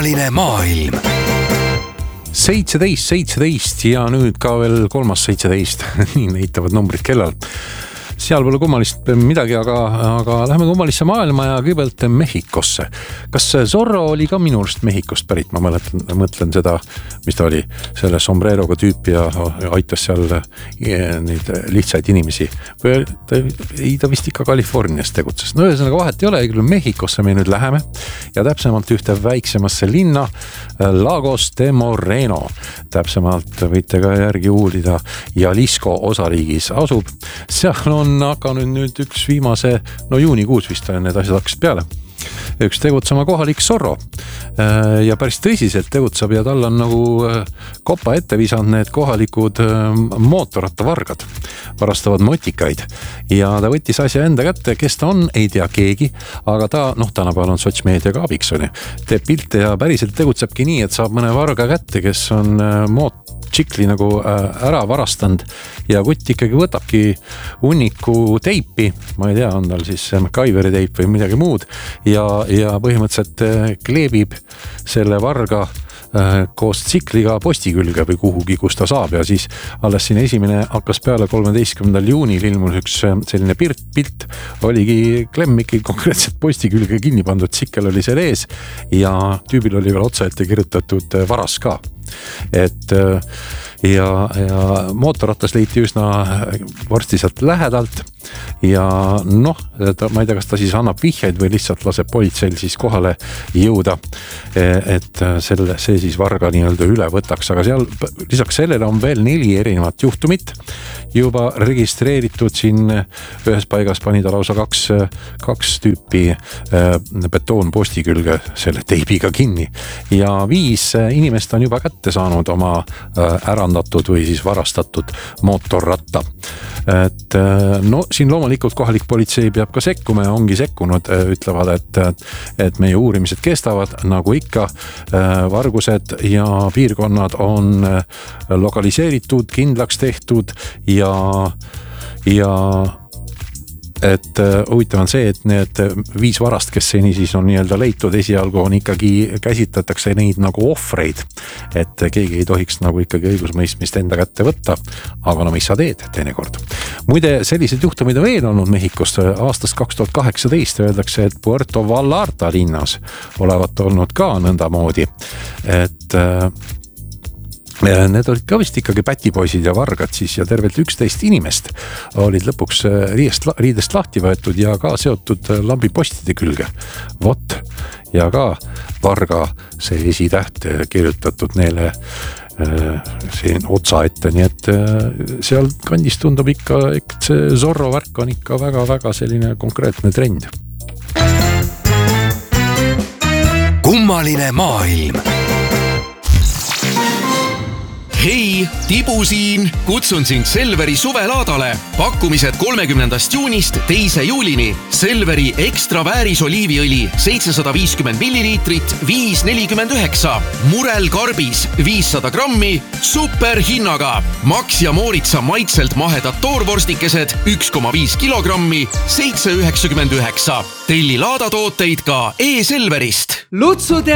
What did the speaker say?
Kummaline maailm. 17 ja nüüd ka veel kolmas 17. Nii näitavad numbrid kellal. Seal pole kummalist midagi, aga läheme kummalisse maailma ja kõigepealt Mehhikosse. Kas Zorro oli ka minu arust Mehhikost pärit? Ma mõtlen seda, mis ta oli, selle sombreroga tüüpi ja aitas seal neid lihtsaid inimesi. Ta vist ikka Californias tegutses. No ühesõnaga vahet ei ole, küll Mehhikosse me nüüd läheme ja täpsemalt ühte väiksemasse linna Lagos de Moreno. Täpsemalt võite ka järgi uurida Jalisco osariigis asub. Seal on hakanud nüüd üks viimase, juunikuus vist need asjad hakkas peale. Üks tegutsema kohalik Zorro ja päris tõsiselt tegutseb ja tal on nagu kopa ette visanud need kohalikud mootorrattavargad, varastavad motikaid ja ta võttis asja enda kätte, kes ta on, ei tea keegi, aga ta, tänapäeval on sotsmeediaga abiks, teeb pilte ja päriselt tegutsebki nii, et saab mõne varga kätte, kes on tšikli nagu ära varastanud ja kutt ikkagi võtabki hunniku teipi, ma ei tea, on tal siis MacGyveri teip või midagi muud ja põhimõtteliselt kleebib selle varga koos tsikliga posti külge või kuhugi, kus ta saab ja siis alles siin esimene hakkas peale 13. juunil ilmus üks selline pilt, oligi klemm ikkagi konkreetselt posti külge kinni pandud, tsikkel oli seal ees ja tüübil oli veel otsa ette kirjutatud varas ka. Ja mootorrattas leiti üsna varsti sealt lähedalt ja ma ei tea, kas ta siis annab vihjeid või lihtsalt laseb politseil siis kohale jõuda, et see siis varga nii-öelda üle võtaks, aga seal lisaks sellele on veel 4 erinevat juhtumit juba registreeritud siin ühes paigas pani ta lausa kaks tüüpi betoonposti külge selle teibiga kinni ja 5 inimest on juba kätte saanud oma ärandatud või siis varastatud mootorratta. Siin loomulikult kohalik politsei peab ka sekkuma ja ongi sekkunud, ütlevad, et meie uurimised kestavad nagu ikka, vargused ja piirkonnad on lokaliseeritud, kindlaks tehtud ja et huvitav on see, et need 5 varast, kes seni siis on nii-öelda leitud esialgu on ikkagi käsitletakse neid nagu ohvreid, et keegi ei tohiks nagu ikkagi õigusmõistmist enda kätte võtta, aga mis sa teed teinekord. Muide, sellised juhtumid on veel olnud Mehhikost aastast 2018 öeldakse, et Puerto Vallarta linnas olevat olnud ka nõndamoodi, et need olid ka vist ikkagi pätipoisid ja vargad siis ja tervelt 11 inimest olid lõpuks riidest lahti võetud ja ka seotud lambipostide külge. Vot, ja ka varga see esitäht kirjutatud neile siin otsa ette, nii et seal kandis tundub ikka, et see Zorro värk on ikka väga-väga selline konkreetne trend. Kummaline maailm. Hei, Tibu siin! Kutsun sind Selveri suvelaadale. Pakkumised 30. juunist 2. juulini. Selveri ekstra väärisoliiviõli 750 milliliitrit 5,49. Murel karbis 500 grammi superhinnaga. Maks ja Mooritsa maitselt mahedad toorvorstikesed 1,5 kilogrammi 7,99. Telli laadatooteid ka e-Selverist.